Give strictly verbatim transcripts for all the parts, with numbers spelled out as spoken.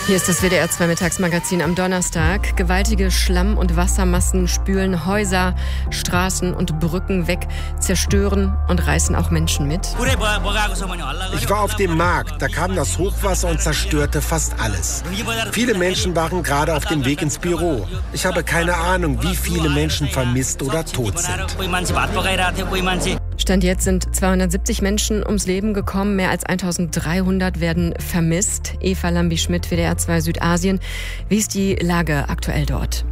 Hier ist das W D R zwei Mittagsmagazin am Donnerstag. Gewaltige Schlamm- und Wassermassen spülen Häuser, Straßen und Brücken weg, zerstören und reißen auch Menschen mit. Ich war auf dem Markt, da kam das Hochwasser und zerstörte fast alles. Viele Menschen waren gerade auf dem Weg ins Büro. Ich habe keine Ahnung, wie viele Menschen vermisst oder tot sind. Stand jetzt sind zweihundertsiebzig Menschen ums Leben gekommen, mehr als eintausenddreihundert werden vermisst. Eva Lambi-Schmidt, W D R zwei Südasien. Wie ist die Lage aktuell dort?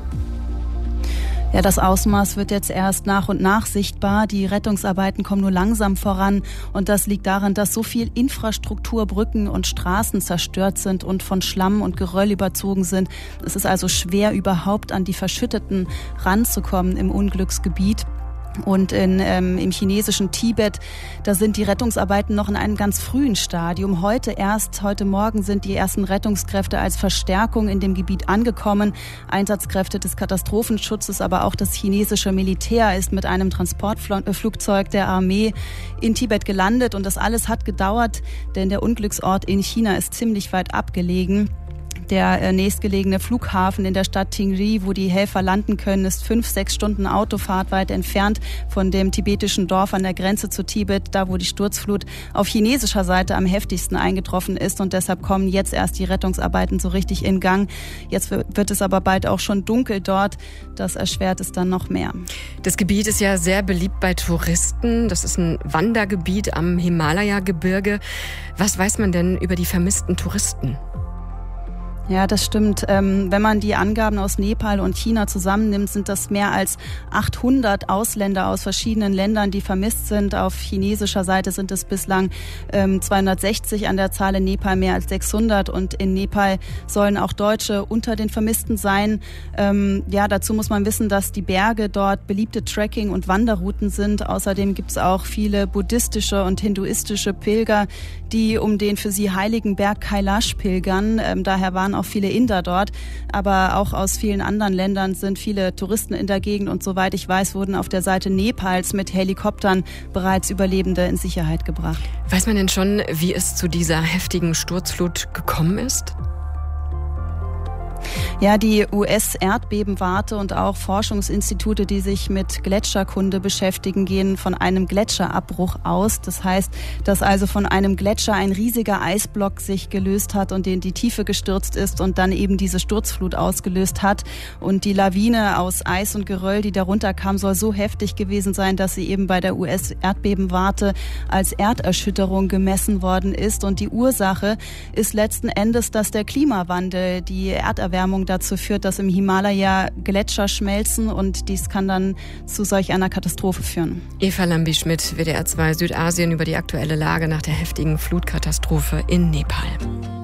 Ja, das Ausmaß wird jetzt erst nach und nach sichtbar. Die Rettungsarbeiten kommen nur langsam voran. Und das liegt daran, dass so viel Infrastruktur, Brücken und Straßen zerstört sind und von Schlamm und Geröll überzogen sind. Es ist also schwer, überhaupt an die Verschütteten ranzukommen im Unglücksgebiet. Und in, ähm, im chinesischen Tibet, da sind die Rettungsarbeiten noch in einem ganz frühen Stadium. Heute erst, heute Morgen sind die ersten Rettungskräfte als Verstärkung in dem Gebiet angekommen. Einsatzkräfte des Katastrophenschutzes, aber auch das chinesische Militär ist mit einem Transportflugzeug der Armee in Tibet gelandet. Und das alles hat gedauert, denn der Unglücksort in China ist ziemlich weit abgelegen. Der nächstgelegene Flughafen in der Stadt Tingri, wo die Helfer landen können, ist fünf, sechs Stunden Autofahrt weit entfernt von dem tibetischen Dorf an der Grenze zu Tibet, da wo die Sturzflut auf chinesischer Seite am heftigsten eingetroffen ist. Und deshalb kommen jetzt erst die Rettungsarbeiten so richtig in Gang. Jetzt wird es aber bald auch schon dunkel dort. Das erschwert es dann noch mehr. Das Gebiet ist ja sehr beliebt bei Touristen. Das ist ein Wandergebiet am Himalaya-Gebirge. Was weiß man denn über die vermissten Touristen? Ja, das stimmt. Ähm, wenn man die Angaben aus Nepal und China zusammennimmt, sind das mehr als achthundert Ausländer aus verschiedenen Ländern, die vermisst sind. Auf chinesischer Seite sind es bislang ähm, zweihundertsechzig, an der Zahl in Nepal mehr als sechshundert. Und in Nepal sollen auch Deutsche unter den Vermissten sein. Ähm, ja, dazu muss man wissen, dass die Berge dort beliebte Trekking- und Wanderrouten sind. Außerdem gibt es auch viele buddhistische und hinduistische Pilger, die um den für sie heiligen Berg Kailash pilgern. Ähm, daher waren auch viele Inder dort, aber auch aus vielen anderen Ländern sind viele Touristen in der Gegend und soweit ich weiß, wurden auf der Seite Nepals mit Helikoptern bereits Überlebende in Sicherheit gebracht. Weiß man denn schon, wie es zu dieser heftigen Sturzflut gekommen ist? Ja, die U S-Erdbebenwarte und auch Forschungsinstitute, die sich mit Gletscherkunde beschäftigen, gehen von einem Gletscherabbruch aus. Das heißt, dass also von einem Gletscher ein riesiger Eisblock sich gelöst hat und in die Tiefe gestürzt ist und dann eben diese Sturzflut ausgelöst hat. Und die Lawine aus Eis und Geröll, die darunter kam, soll so heftig gewesen sein, dass sie eben bei der U S-Erdbebenwarte als Erderschütterung gemessen worden ist. Und die Ursache ist letzten Endes, dass der Klimawandel, die Erderwärmung dazu führt, dass im Himalaya Gletscher schmelzen und dies kann dann zu solch einer Katastrophe führen. Eva Lambi-Schmidt, W D R zwei Südasien über die aktuelle Lage nach der heftigen Flutkatastrophe in Nepal.